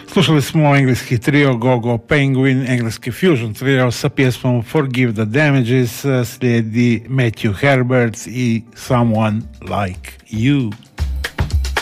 Slušali smo engleski trio Gogo Penguin, engleski fusion trio sa pjesmom Forgive the Damages, slijedi Matthew Herbert i Someone Like You.